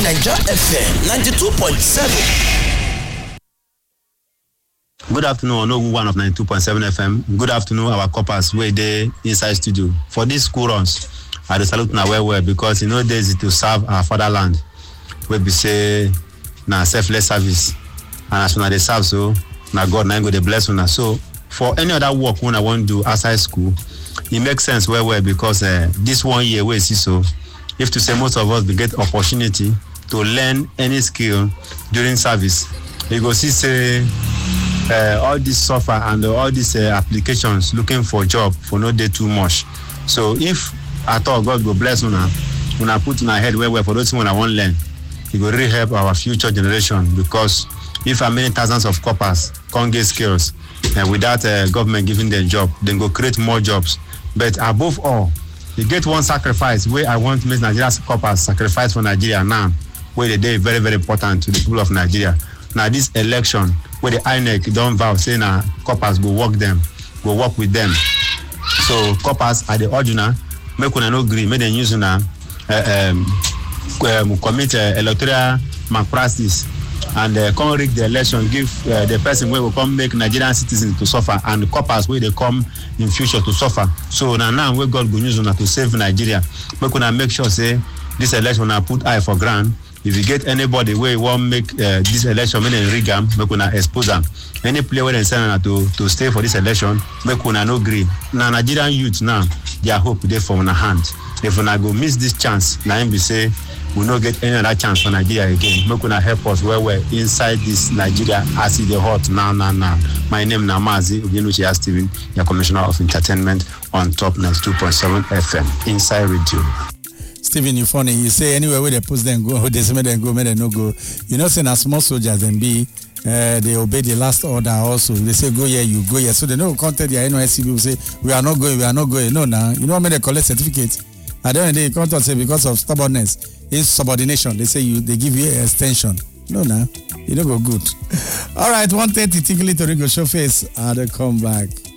Niger FM 92.7. Good afternoon, Onogu one of 92.7 FM. Good afternoon, our coppers where they inside studio. For these school runs, I do salute now well because days to serve our fatherland. We be say na selfless service. And as soon as they serve so, now God now go to bless una. So for any other work when I want to do outside school, it makes sense well because this 1 year we see so. If to say most of us we get opportunity to learn any skill during service, you go see say all this software and all these applications looking for job for no day too much. So if at all God go bless una put in our head where for those who I want learn, it will really help our future generation because if many thousands of coppers can't get skills and without government giving them job, then go create more jobs. But above all, you get one sacrifice where I want to make Nigeria's coppers sacrifice for Nigeria now, where the day very, very important to the people of Nigeria. Now this election, where the INEC don't vow saying coppers go work with them. So coppers are the original, make una no agree, make them use commit electoral malpractice and come rig the election, give the person where will come make Nigerian citizens to suffer and the coppers where they come in future to suffer. So now where God go use una to save Nigeria, make una make sure say this election una put eye for ground. If you get anybody where you want make this election, make them rig them, make una expose them. Any player where they send to stay for this election, make una no agree. Now Nigerian youth now, their hope they for una hand. If una go miss this chance, now him be say we no get any other chance for Nigeria again. Make una help us where we're inside this Nigeria as it the hot now. My name is Namazi Ugenuchi Steven, your Commissioner of Entertainment on Top 92.7 FM Inside Radio. Stephen, you funny. You say anywhere where they post them go, they say make them go, make them no go. You know, saying as small soldiers them be, they obey the last order also. They say go here, you go here. So they know contact their NYSC people say we are not going. No, now you know when they collect certificate. At the end of the day, contact say because of stubbornness, insubordination. They say they give you an extension. No, now you don't go good. All right, 1:30 Tinkly to Rigo show face. I'll come back.